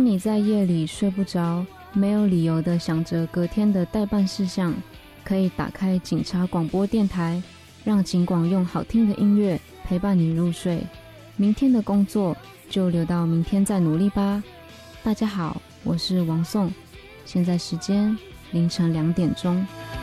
你在夜里睡不着，没有理由的想着隔天的待办事项，可以打开警察广播电台，让警广用好听的音乐陪伴你入睡。明天的工作就留到明天再努力吧。大家好，我是王颂，现在时间凌晨2点钟。